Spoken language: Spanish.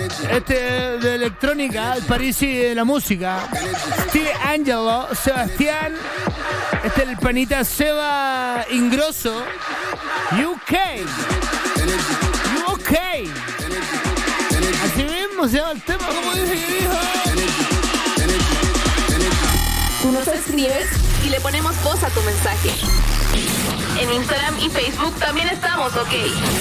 de electrónica, el Parisi de la música. Steve Angelo, Sebastián. Este es el panita Seba Ingrosso. UK. Así mismo se llama el tema, como dice que dijo. Tú nos escribes y le ponemos voz a tu mensaje. En Instagram y Facebook también estamos, ¿ok?